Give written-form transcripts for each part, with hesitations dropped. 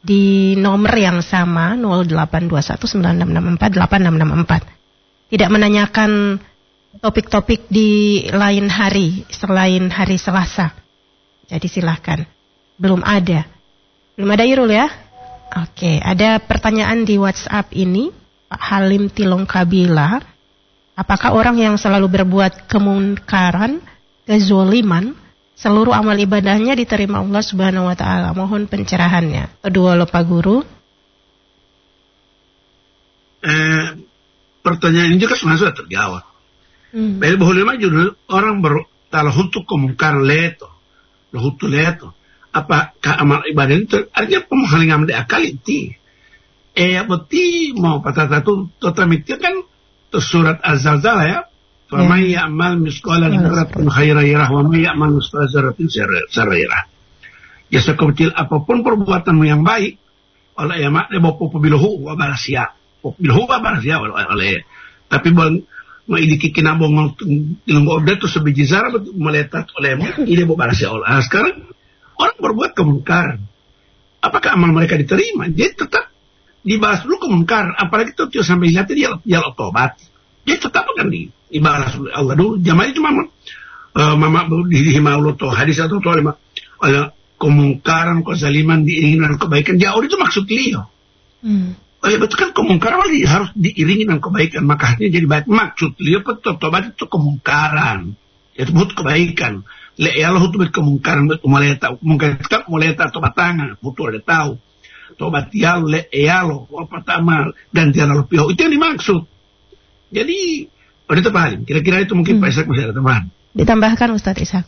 di nomor yang sama 082196648664. Tidak menanyakan topik-topik di lain hari selain hari Selasa. Jadi silahkan. Belum ada Irul ya? Oke, ada pertanyaan di WhatsApp ini, Pak Halim Tilongkabila. Apakah orang yang selalu berbuat kemungkaran, kezoliman, seluruh amal ibadahnya diterima Allah Subhanahu wa taala? Mohon pencerahannya. Kedua lo Pak Guru. Pertanyaan ini juga sebenarnya sudah terjawab. Boleh maju orang kalau untuk kemungkaran leto, lo hutu leto. Apakah amal ibadah itu artinya pemahalingan de akal itu? Beti mau patah tu totamiknya kan surat Az-Zalzalah ya. Faman ya'mal misqala dzarratin khairan yarah wa may ya'mal misqala dzarratin syarran yarah. Ya sekecil apapun perbuatanmu yang baik, oleh ya mak de bopo biluhu wa barasia. Biluhu wa barasia oleh. Tapi bang mau idiki kinabong ilmu obda tu sebiji zara meletat olehmu ide bo barasia oleh. Sekarang orang berbuat kemungkaran, apakah amal mereka diterima? Dia tetap dibahas dulu kemungkaran, apalagi itu sampai lihat dia tobat. Dia tetap akan dibahas oleh Allah dulu. Jamaah itu mama dihimaulah hadis atau lima kemungkaran, kezaliman, diiringi dengan kebaikan. Jauh itu maksud beliau. Betul kan kemungkaran harus diiringi dengan kebaikan, maka hatinya jadi baik. Maksud beliau tobat itu kemungkaran, itu butuh kebaikan. Ya Allah itu kemungkaran betul mungkin muleta tobat tangan betul ada tahu tobat ya Allah apa tamal dan dia lalu pihak itu yang dimaksud. Jadi udah tepat kira-kira itu mungkin Pak Ishak masih ada tambahan. Ditambahkan Ustadz Ishak.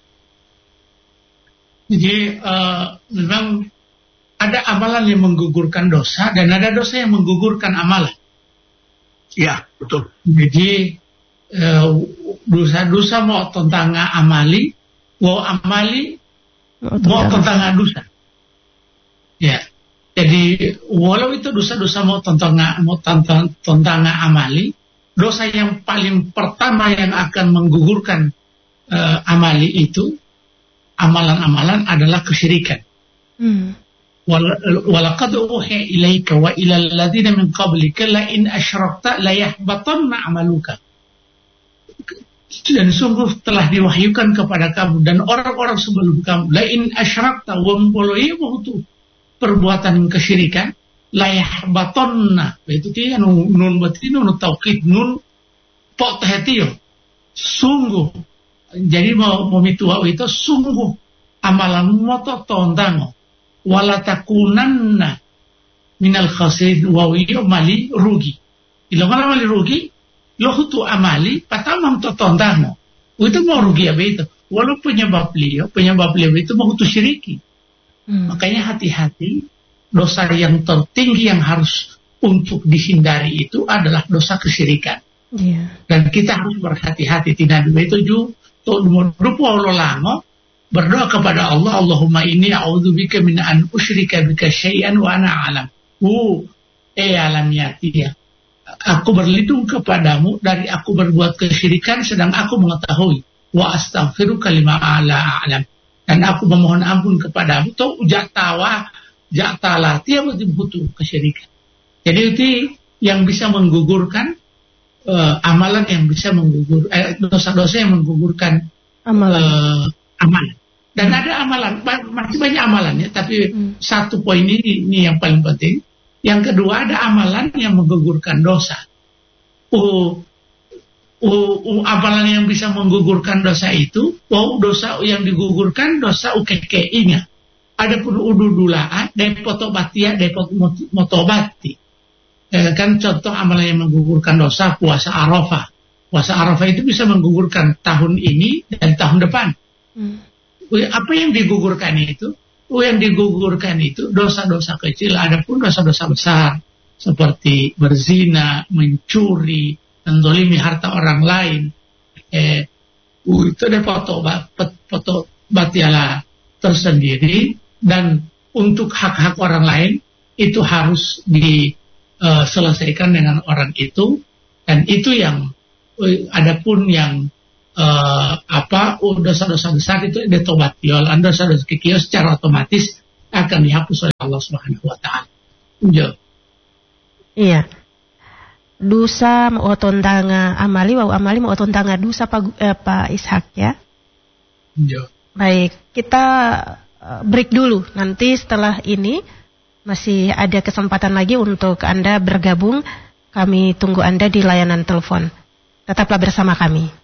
Jadi memang ada amalan yang menggugurkan dosa dan ada dosa yang menggugurkan amalan. Iya betul. Jadi dosa-dosa mau tentang amali amali mau tentang dosa. Ya. Jadi walau itu dosa-dosa mau tentang amali, dosa yang paling pertama yang akan menggugurkan amali itu amalan-amalan adalah kesyirikan. Walaqad uhiya ilaika wa ilal ladzina min qablika la in asyrakta la yahbatanna amaluka. Dan sungguh telah diwahyukan kepada kamu dan orang-orang sebelum kamu, la in asyrakta wa itu perbuatan kesyirikan, la yahbatanna, itu dia nun batin nun taukid nun po tahtio, sungguh. Jadi mau mitua itu sungguh amalan moto tondango wala takunanna minal khasirin wa mali rugi. Ilo mali rugi lo hutu amali patamam to tondamo itu mau rugi apa itu walau penyebab beliau itu mau hutu syiriki. Makanya hati-hati, dosa yang tertinggi yang harus untuk dihindari itu adalah dosa kesyirikan. Dan kita harus berhati-hati tidak itu berdoa kepada Allah, Allahumma inni a'udzubika min an usyrika bika syai'an wa ana a'lam. Alam yati ya. Aku berlindung kepadamu dari aku berbuat kesyirikan sedang aku mengetahui. Wa astaghfiruka lima ala a'lam. Dan aku memohon ampun kepadamu. Tuh jatalah tiap butuh kesyirikan. Jadi itu yang bisa menggugurkan amalan yang bisa menggugur dosa-dosa yang menggugurkan amalan. Dan ada amalan, masih banyak amalannya, tapi satu poin ini yang paling penting. Yang kedua ada amalan yang menggugurkan dosa. Amalan yang bisa menggugurkan dosa itu, dosa yang digugurkan dosa ukekeinya. Adapun ududulaan, depotobatia, motobati. Kan contoh amalan yang menggugurkan dosa puasa Arafah. Puasa Arafah itu bisa menggugurkan tahun ini dan tahun depan. Apa yang digugurkan itu? Yang digugurkan itu dosa-dosa kecil, adapun dosa-dosa besar seperti berzina, mencuri, menzalimi harta orang lain. Itu ada foto batiala tersendiri, dan untuk hak-hak orang lain itu harus diselesaikan dengan orang itu, dan itu yang adapun yang dosa-dosa besar itu ada tobat yol, dosa-dosa kecil secara otomatis akan dihapus oleh Allah Subhanahu wa taala. Iya. Dosa maotondanga amali wa amali maotondanga dosa Pak Ishak ya. Baik, kita break dulu. Nanti setelah ini masih ada kesempatan lagi untuk Anda bergabung. Kami tunggu Anda di layanan telepon. Tetaplah bersama kami.